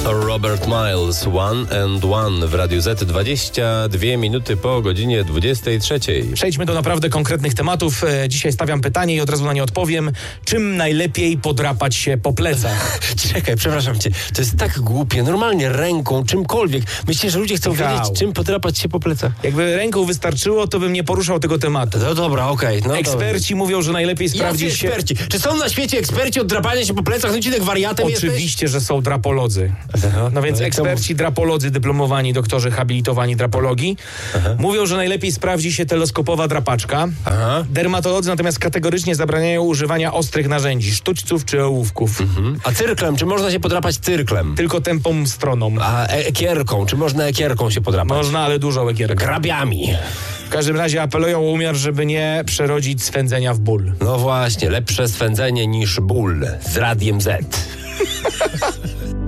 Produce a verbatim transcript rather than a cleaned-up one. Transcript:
Robert Miles, One and One w Radiu Z, dwadzieścia dwie minuty po godzinie dwudziestej trzeciej. Przejdźmy do naprawdę konkretnych tematów. Dzisiaj stawiam pytanie i od razu na nie odpowiem. Czym najlepiej podrapać się po plecach? Czekaj, przepraszam cię, to jest tak głupie. Normalnie ręką, czymkolwiek. Myślicie, że ludzie chcą Michał. wiedzieć, czym podrapać się po plecach? Jakby ręką wystarczyło, to bym nie poruszał tego tematu. No dobra, okej. Okay, no Eksperci dobra. mówią, że najlepiej sprawdzić Jacy się... eksperci? Czy są na świecie eksperci od drapania się po plecach? No ci tak wariatem Oczywiście, jesteś? że są drapolodzy. No więc No eksperci, drapolodzy, dyplomowani doktorzy habilitowani drapologii Aha. mówią, że najlepiej sprawdzi się teleskopowa drapaczka. Aha. Dermatolodzy natomiast kategorycznie zabraniają używania ostrych narzędzi, sztućców czy ołówków. Mhm. A cyrklem? Czy można się podrapać cyrklem? Tylko tępą stroną. A e- ekierką? Czy można ekierką się podrapać? Można, ale dużo ekierek. Grabiami. W każdym razie apelują o umiar, żeby nie przerodzić swędzenia w ból. No właśnie, lepsze swędzenie niż ból z Radiem Z.